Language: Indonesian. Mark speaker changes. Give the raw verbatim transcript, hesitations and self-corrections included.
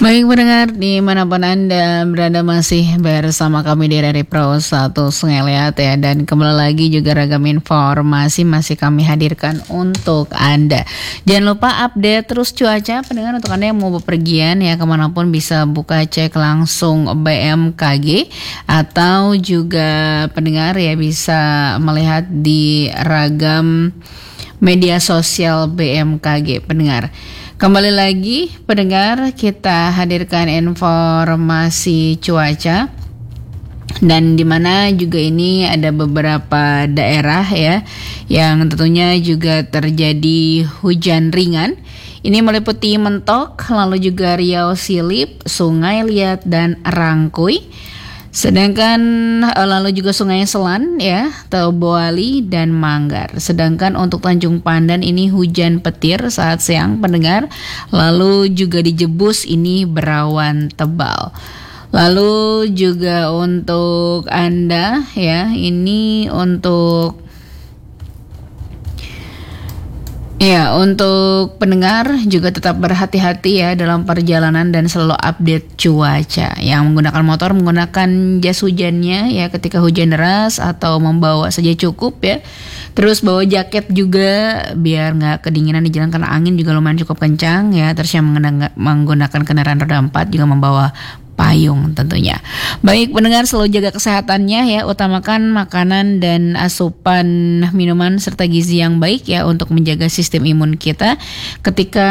Speaker 1: Baik pendengar dimanapun Anda berada masih bersama kami di R R I Pro satu Sungai Liat ya. Dan kembali lagi juga ragam informasi masih kami hadirkan untuk Anda. Jangan lupa update terus cuaca pendengar untuk Anda yang mau bepergian ya kemanapun bisa buka cek langsung B M K G. Atau juga pendengar ya bisa melihat di ragam media sosial B M K G pendengar. Kembali lagi pendengar kita hadirkan informasi cuaca dan di mana juga ini ada beberapa daerah ya yang tentunya juga terjadi hujan ringan. Ini meliputi Mentok, lalu juga Riau Silip, Sungai Liat dan Rangkuy. Sedangkan lalu juga Sungai Selan ya, Teboali dan Manggar. Sedangkan untuk Tanjung Pandan ini hujan petir saat siang pendengar. Lalu juga di Jebus ini berawan tebal. Lalu juga untuk Anda ya, ini untuk Ya, untuk pendengar juga tetap berhati-hati ya dalam perjalanan dan selalu update cuaca. Yang menggunakan motor menggunakan jas hujannya ya ketika hujan deras atau membawa saja cukup ya. Terus bawa jaket juga biar nggak kedinginan di jalan karena angin juga lumayan cukup kencang ya. Terus yang menggunakan kendaraan roda empat juga membawa payung tentunya. Baik pendengar selalu jaga kesehatannya ya, utamakan makanan dan asupan minuman serta gizi yang baik ya untuk menjaga sistem imun kita ketika